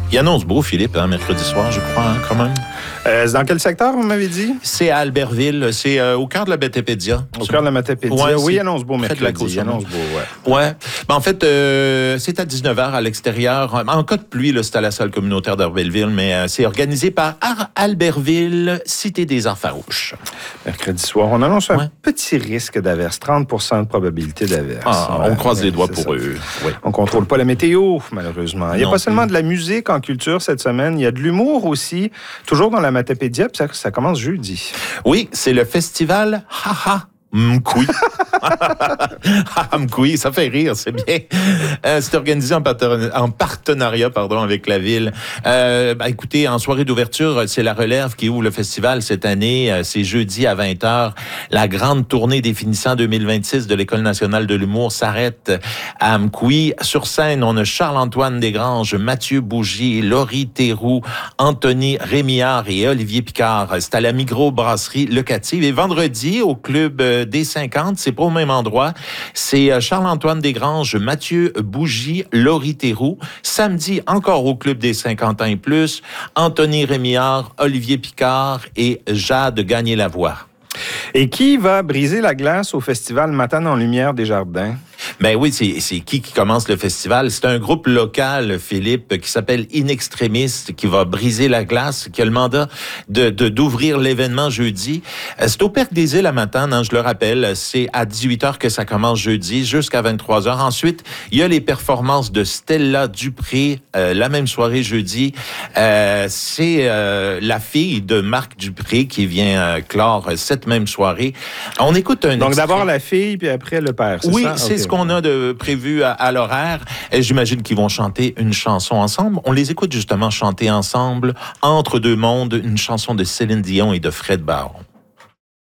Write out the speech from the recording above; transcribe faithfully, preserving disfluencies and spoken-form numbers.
Il annonce beau, Philippe, hein, mercredi soir, je crois, hein, quand même. Euh, dans quel secteur, vous m'avez dit? C'est à Albertville, c'est euh, au cœur de la Matapédia. Au cœur de la Matapédia. Ouais, oui, il annonce beau mercredi. De la côte, il annonce beau, ouais. Ouais. Ben, en fait, euh, c'est à dix-neuf heures à l'extérieur. En cas de pluie, là, c'est à la salle communautaire d'Albertville, mais euh, c'est organisé par Ar- Albertville, Cité des Arts farouches. Mercredi soir, on annonce un ouais. petit risque d'averse, trente pour cent de probabilité d'averse. Ah, on ouais, croise les doigts pour ça. eux. Oui. On contrôle pas la météo, malheureusement. Il n'y a non pas seulement plus. de la musique en culture cette semaine, il y a de l'humour aussi, toujours dans la Matapédia, puis ça, ça commence jeudi. Oui, c'est le festival Haha Mkoui. Mkoui, ça fait rire, c'est bien. Euh, c'est organisé en, parten- en partenariat pardon, avec la ville. Euh, bah, écoutez, en soirée d'ouverture, c'est la Relève qui ouvre le festival cette année. Euh, c'est jeudi à vingt heures. La grande tournée des finissants deux mille vingt-six de l'École nationale de l'humour s'arrête à Mkoui. Sur scène, on a Charles-Antoine Desgranges, Mathieu Bougie, Laurie Théroux, Anthony Rémillard et Olivier Picard. C'est à la microbrasserie locative. Et vendredi, au club des cinquante, c'est pas au même endroit. C'est Charles-Antoine Desgranges, Mathieu Bougie, Laurie Théroux. Samedi, encore au club des cinquante ans et plus, Anthony Rémillard, Olivier Picard et Jade Gagné-Lavoie. Et qui va briser la glace au festival Matane en Lumière des Jardins? Ben oui, c'est, c'est qui qui commence le festival? C'est un groupe local, Philippe, qui s'appelle In Extremis, qui va briser la glace, qui a le mandat de, de d'ouvrir l'événement jeudi. C'est au Parc des Îles à Matane, hein, je le rappelle. C'est à dix-huit heures que ça commence jeudi, jusqu'à vingt-trois heures. Ensuite, il y a les performances de Stella Dupré, euh, la même soirée jeudi. Euh, c'est euh, la fille de Marc Dupré qui vient euh, clore cette même soirée. On écoute un Donc extrait. d'abord la fille, puis après le père, c'est oui, ça? c'est okay. ce qu'on a de prévu à, à l'horaire. Et j'imagine qu'ils vont chanter une chanson ensemble. On les écoute justement chanter ensemble, Entre deux mondes, une chanson de Céline Dion et de Fred Baron.